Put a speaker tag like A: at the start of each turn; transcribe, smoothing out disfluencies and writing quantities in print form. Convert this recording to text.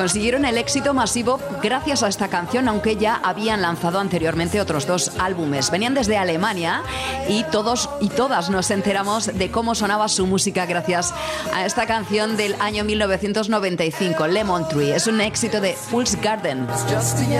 A: Consiguieron el éxito masivo gracias a esta canción, aunque ya habían lanzado anteriormente otros 2 álbumes. Venían desde Alemania y todos y todas nos enteramos de cómo sonaba su música gracias a esta canción del año 1995, Lemon Tree. Es un éxito de Fool's Garden.
B: Just a